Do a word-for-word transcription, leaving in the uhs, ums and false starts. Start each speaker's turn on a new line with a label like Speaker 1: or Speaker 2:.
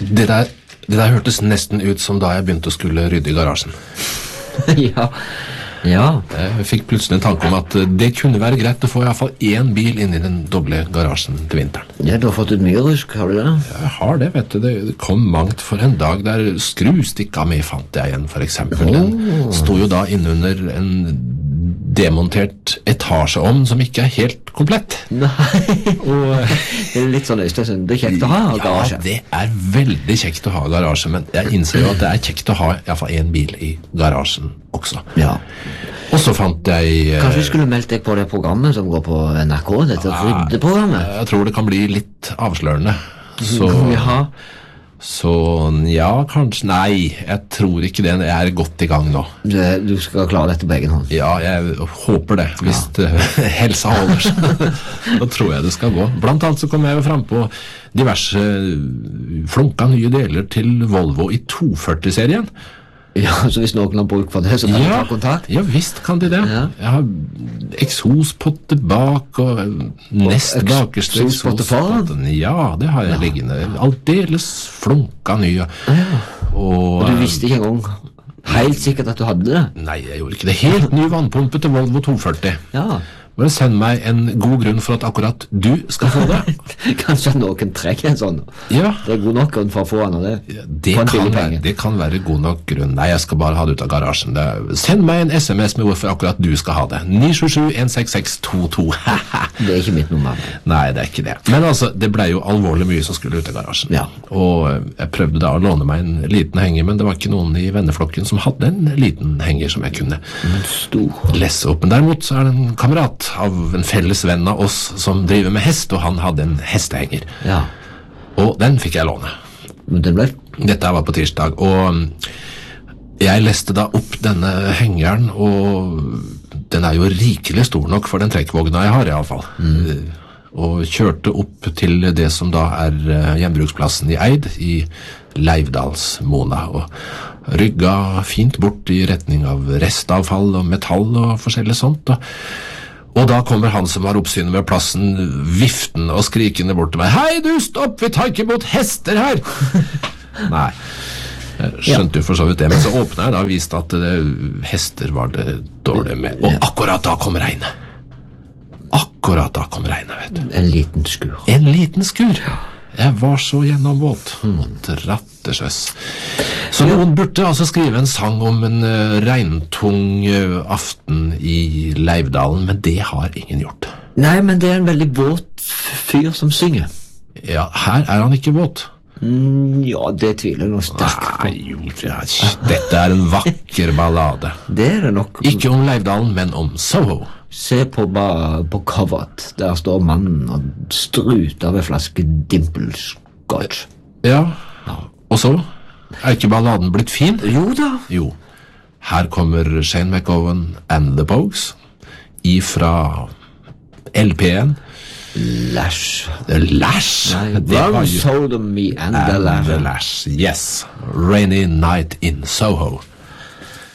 Speaker 1: Det der, det der hørtes nesten ut som da jeg begynte å skulle rydde i garasjen.
Speaker 2: Ja, ja.
Speaker 1: Jeg fikk plutselig en tanke om at det kunne være greit å få i hvert fall én bil inn i den doble garasjen til vinteren.
Speaker 2: Ja, du har fått ut mye rusk, har du det?
Speaker 1: Jeg har det, vet du. Det kom mangt for en dag der skrustikka mi fant jeg igjen, for eksempel. Den sto jo da innunder en demontert etasjeovn som ikke er helt komplett.
Speaker 2: Nei, og det er litt sånn Øystein, det er kjekt å ha garasje.
Speaker 1: Ja, det er veldig kjekt å ha garasje, men jeg innser jo at det er kjekt å ha i hvert fall en bil i garasjen også.
Speaker 2: Ja.
Speaker 1: Og så fant jeg...
Speaker 2: Kanskje du skulle meldt deg på det programmet som går på N R K, dette ryddeprogrammet?
Speaker 1: Jeg tror det kan bli litt avslørende. Så...
Speaker 2: Ja.
Speaker 1: Så ja, kanskje. Nei, jeg tror ikke det. Jeg er godt i gang nå.
Speaker 2: Du, du skal klare dette på egen hånd?
Speaker 1: Ja, jeg håper det. Hvis ja. uh, helsa holder seg, da tror jeg det skal gå. Blant annet så kommer jeg jo frem på diverse flunka nye deler til Volvo i to førti-serien.
Speaker 2: Ja, så hvis noen har bruk for det, så kan
Speaker 1: ja,
Speaker 2: du ta kontakt?
Speaker 1: Ja, visst kan de det. Ja. Jeg har eksospotte bak og nest bakerste
Speaker 2: eksospotte foran?
Speaker 1: Ja, det har jeg ja. liggende. Aldeles flunka ny. Ja. Og,
Speaker 2: og du visste ikke engang helt sikkert at du hadde det?
Speaker 1: Nei, jeg gjorde ikke det. Helt ny vannpumpe til Volvo to førti.
Speaker 2: Ja.
Speaker 1: Bare send meg en god grunn for at akkurat du skal få det.
Speaker 2: Kanskje noen trekker en sånn.
Speaker 1: Ja.
Speaker 2: Det er god nok grunn for å få den av det.
Speaker 1: Ja, det, kan være, det kan være god nok grunn. Nei, jeg skal bare ha det ut av garasjen. Det, send meg en sms med hvorfor akkurat du skal ha det. ni sju sju en seks seks to to.
Speaker 2: Det er ikke mitt nummer.
Speaker 1: Nei, det er ikke det. Men altså, det ble jo alvorlig mye som skulle ut av garasjen.
Speaker 2: Ja.
Speaker 1: Og jeg prøvde da å låne meg en liten henger, men det var ikke noen i venneflokken som hadde en liten henger som jeg kunne
Speaker 2: Stor.
Speaker 1: lesse opp. Men derimot så er det en kamerat av en felles venn av oss som driver med hest, og han hadde en hestehenger.
Speaker 2: Ja.
Speaker 1: Og den fikk jeg låne.
Speaker 2: Men det ble...
Speaker 1: Dette var på tirsdag, og jeg leste da opp denne hengeren, og den er jo rikelig stor nok for den trekkvogna jeg har i alle fall. Mm. Og kjørte opp til det som da er gjenbruksplassen i Eid, i Leivdalsmona, og rygga fint bort i retning av restavfall og metall og forskjellig sånt, og Og da kommer han som har oppsynet med plassen, viften og skrikende bort til meg. Hei, du, stopp, vi tar ikke imot hester her! Nei, jeg skjønte jo for så vidt det, men så åpnet jeg da og viste at det, hester var det dårlig med. Og akkurat da kom regnet. Akkurat da kom regnet, vet du.
Speaker 2: En liten skur.
Speaker 1: En liten skur, ja. Jeg var så gjennomvåt. Rattesjøs. Så noen burde altså skrive en sang om en uh, regntung uh, aften i Leivdalen, men det har ingen gjort.
Speaker 2: Nei, men det er en veldig våt fyr som synger.
Speaker 1: Ja, her er han ikke våt.
Speaker 2: Mm, ja, det tviler jeg noe sterkt på.
Speaker 1: Nei, jo, ja, dette er en vakker ballade.
Speaker 2: Det er det nok.
Speaker 1: Ikke om Leivdalen, men om Soho.
Speaker 2: Se på, ba, på coveret. Der står mannen og struter ved flaske Dimples Scotch.
Speaker 1: Ja, og så? Er ikke balladen blitt fin?
Speaker 2: Jo da.
Speaker 1: Jo. Her kommer Shane McGowan and the Pogues ifra L P-en
Speaker 2: Lash.
Speaker 1: The Lash?
Speaker 2: One sold me and the Lash.
Speaker 1: And the Lash, yes. Rainy Night in Soho.